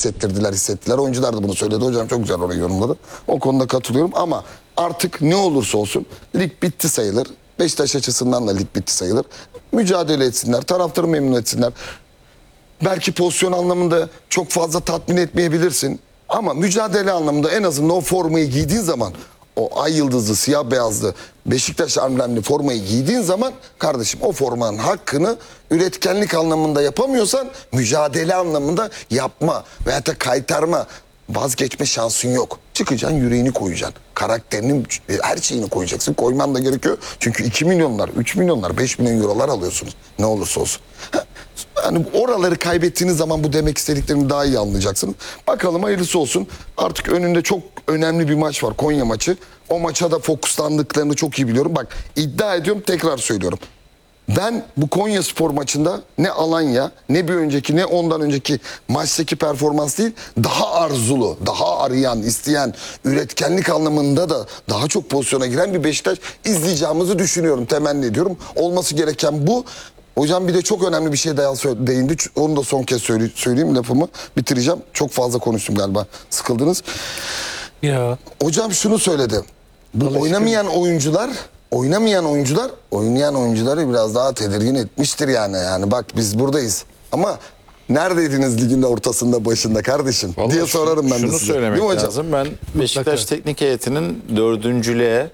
hissettiler. Oyuncular da bunu söyledi. Hocam çok güzel orayı yorumladı. O konuda katılıyorum ama artık ne olursa olsun lig bitti sayılır. Beşiktaş açısından da lig bitti sayılır. Mücadele etsinler, taraftarı memnun etsinler. Belki pozisyon anlamında çok fazla tatmin etmeyebilirsin. Ama mücadele anlamında en azından o formayı giydiğin zaman, o ay yıldızlı, siyah beyazlı, Beşiktaş amblemli formayı giydiğin zaman kardeşim o formanın hakkını üretkenlik anlamında yapamıyorsan mücadele anlamında yapma veyahut da kaytarma, vazgeçme şansın yok. Çıkacaksın, yüreğini koyacaksın. Karakterini, her şeyini koyacaksın. Koyman da gerekiyor. Çünkü 2 milyonlar, 3 milyonlar, 5 milyon eurolar alıyorsunuz. Ne olursa olsun. Yani oraları kaybettiğiniz zaman bu demek istediklerini daha iyi anlayacaksınız. Bakalım hayırlısı olsun. Artık önünde çok önemli bir maç var. Konya maçı. O maça da fokuslandıklarını çok iyi biliyorum. Bak iddia ediyorum, tekrar söylüyorum. Ben bu Konyaspor maçında ne Alanya, ne bir önceki, ne ondan önceki maçtaki performans değil, daha arzulu, daha arayan, isteyen, üretkenlik anlamında da daha çok pozisyona giren bir Beşiktaş izleyeceğimizi düşünüyorum, temenni ediyorum. Olması gereken bu. Hocam bir de çok önemli bir şey daha değindi. Onu da son kez söyleyeyim, lafımı bitireceğim. Çok fazla konuştum galiba, sıkıldınız. Ya. Hocam şunu söyledi. Bu oynayan oyuncular oynayan oyuncuları biraz daha tedirgin etmiştir yani. Yani bak biz buradayız. Ama neredeydiniz ligin ortasında, başında kardeşim Vallahi diye sorarım ben de şunu size. söylemek Değil mi hocam? lazım. Ben Beşiktaş teknik heyetinin dördüncülüğe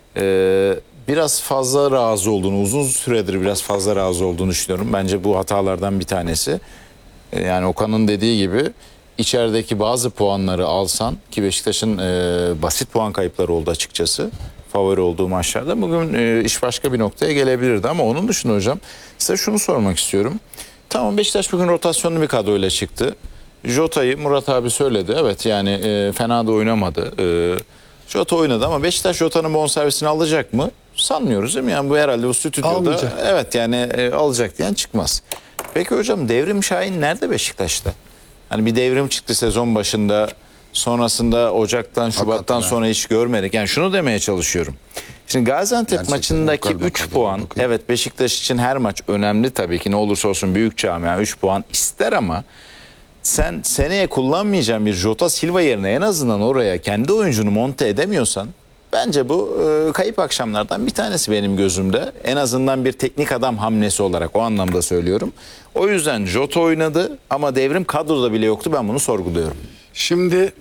biraz fazla razı olduğunu, uzun süredir biraz fazla razı olduğunu düşünüyorum. Bence bu hatalardan bir tanesi. Yani Okan'ın dediği gibi içerideki bazı puanları alsan, ki Beşiktaş'ın basit puan kayıpları oldu açıkçası. Favori olduğu maçlarda bugün iş başka bir noktaya gelebilirdi ama onun dışında hocam size şunu sormak istiyorum. Tamam, Beşiktaş bugün rotasyonlu bir kadroyla çıktı. Jota'yı Murat abi söyledi. Evet yani fena da oynamadı. Jota oynadı ama Beşiktaş Jota'nın bonservisini alacak mı? Sanmıyoruz değil mi? Yani bu herhalde bu stüdyoda Almayacak. evet yani alacak diyen çıkmaz. Peki hocam Devrim Şahin nerede Beşiktaş'ta? Hani bir devrim çıktı sezon başında. Sonrasında Ocak'tan, Şubat'tan sonra hiç görmedik. Yani şunu demeye çalışıyorum. Şimdi Gaziantep Gerçekten maçındaki 3 puan, evet Beşiktaş için her maç önemli tabii ki, ne olursa olsun büyük camia 3 puan ister ama sen seneye kullanmayacağın bir Jota Silva yerine en azından oraya kendi oyuncunu monte edemiyorsan bence bu kayıp akşamlardan bir tanesi benim gözümde. En azından bir teknik adam hamlesi olarak o anlamda söylüyorum. O yüzden Jota oynadı ama Devrim kadroda bile yoktu, ben bunu sorguluyorum. Şimdi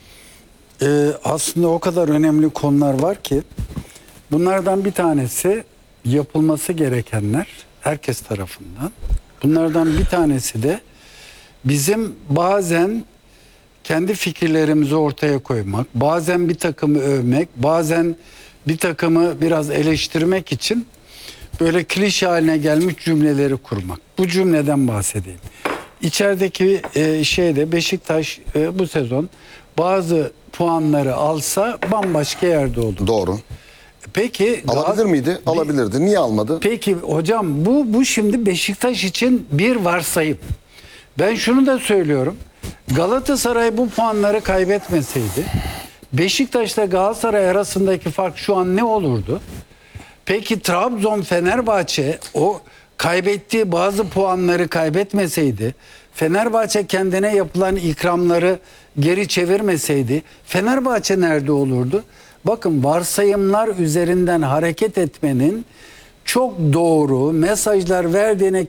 aslında o kadar önemli konular var ki bunlardan bir tanesi yapılması gerekenler herkes tarafından. Bunlardan bir tanesi de bizim bazen kendi fikirlerimizi ortaya koymak, bazen bir takımı övmek, bazen bir takımı biraz eleştirmek için böyle klişe haline gelmiş cümleleri kurmak. Bu cümleden bahsedeyim. İçerideki şeyde Beşiktaş bu sezon bazı puanları alsa bambaşka yerde olur. Doğru. Peki Alabilir miydi? Alabilirdi. Niye almadı? Peki hocam bu şimdi Beşiktaş için bir varsayım. Ben şunu da söylüyorum. Galatasaray bu puanları kaybetmeseydi Beşiktaş'la Galatasaray arasındaki fark şu an ne olurdu? Peki Trabzon, Fenerbahçe o kaybettiği bazı puanları kaybetmeseydi, Fenerbahçe kendine yapılan ikramları geri çevirmeseydi Fenerbahçe nerede olurdu? Bakın, varsayımlar üzerinden hareket etmenin çok doğru mesajlar verdiğine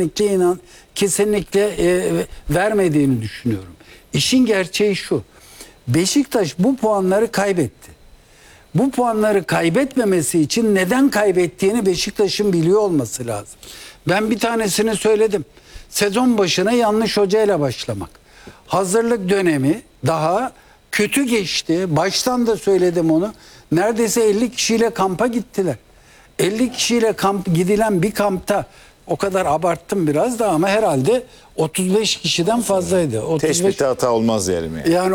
kesinlikle vermediğini düşünüyorum. İşin gerçeği şu. Beşiktaş bu puanları kaybetti. Bu puanları kaybetmemesi için neden kaybettiğini Beşiktaş'ın biliyor olması lazım. Ben bir tanesini söyledim. Sezon başına yanlış hocayla başlamak. Hazırlık dönemi daha kötü geçti. Baştan da söyledim onu. Neredeyse 50 kişiyle kampa gittiler. 50 kişiyle gidilen bir kampta, o kadar abarttım biraz da ama herhalde 35 kişiden fazlaydı. 35, Teşbihte hata olmaz diyelim yani. yani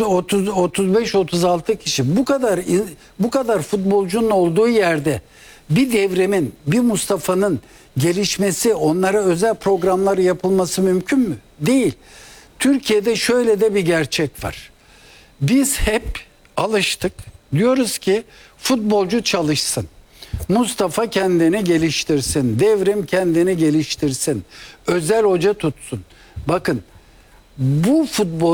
35-36 kişi, bu kadar futbolcunun olduğu yerde bir Devrim'in, bir Mustafa'nın gelişmesi, onlara özel programlar yapılması mümkün mü? Değil. Türkiye'de şöyle de bir gerçek var. Biz hep alıştık. Diyoruz ki futbolcu çalışsın. Mustafa kendini geliştirsin. Devrim kendini geliştirsin. Özel hoca tutsun. Bakın, bu futbol